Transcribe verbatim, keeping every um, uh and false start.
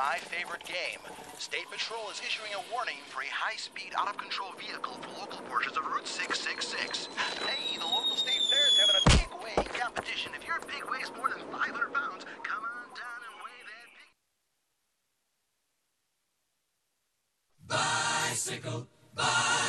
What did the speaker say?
my favorite game. State Patrol is issuing a warning for a high-speed, out-of-control vehicle for local portions of Route six six six. Hey, the local state fair is having a pig weighing competition. If your pig weighs more than five hundred pounds, come on down and weigh that pig. Bicycle, bicycle.